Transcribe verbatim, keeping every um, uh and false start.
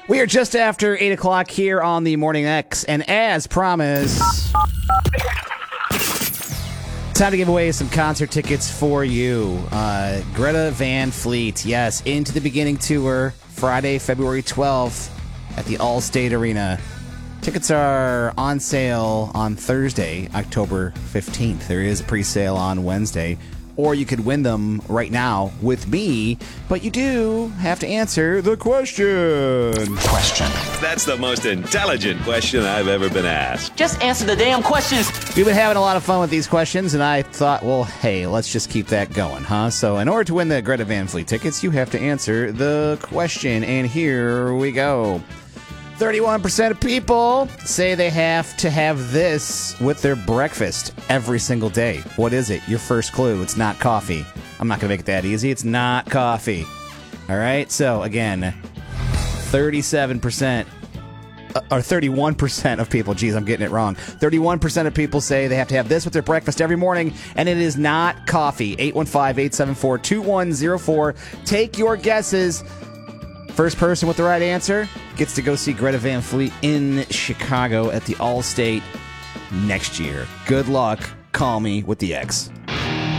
We are just after eight o'clock here on the Morning X, and as promised, time to give away some concert tickets for you. Uh, Greta Van Fleet, yes, Into the Beginning Tour, Friday, February twelfth at the Allstate Arena. Tickets are on sale on Thursday, October fifteenth. There is a pre-sale on Wednesday. Or you could win them right now with me, but you do have to answer the question. Question. That's the most intelligent question I've ever been asked. Just answer the damn questions. We've been having a lot of fun with these questions, and I thought, well, hey, let's just keep that going, huh? So in order to win the Greta Van Fleet tickets, you have to answer the question, and here we go. thirty-one percent of people say they have to have this with their breakfast every single day. What is it? Your first clue. It's not coffee. I'm not going to make it that easy. It's not coffee. All right? So, again, thirty-seven percent, or thirty-one percent of people, geez, I'm getting it wrong. thirty-one percent of people say they have to have this with their breakfast every morning, and it is not coffee. eight one five, eight seven four, two one zero four. Take your guesses. First person with the right answer gets to go see Greta Van Fleet in Chicago at the Allstate next year. Good luck. Call me with the X.